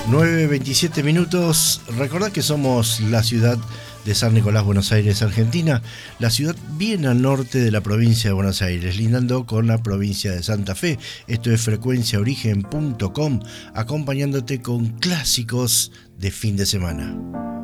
9:27. Recordad que somos la ciudad de San Nicolás, Buenos Aires, Argentina, la ciudad bien al norte de la provincia de Buenos Aires, lindando con la provincia de Santa Fe. Esto es frecuenciaorigen.com, acompañándote con clásicos de fin de semana.